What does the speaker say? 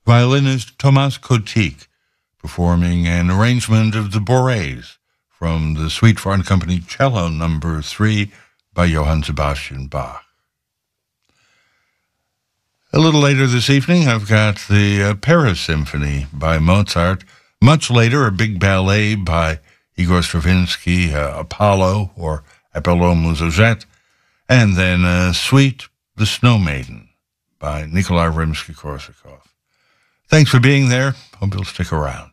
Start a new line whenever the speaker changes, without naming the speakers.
violinist Thomas Kotik performing an arrangement of the Borés from the Suite for Unaccompanied Cello No. 3 by Johann Sebastian Bach. A little later this evening, I've got the Paris Symphony by Mozart. Much later, a big ballet by Igor Stravinsky, Apollo, or Apollon Musicet, and then a suite, The Snow Maiden, by Nikolai Rimsky-Korsakov. Thanks for being there. Hope you'll stick around.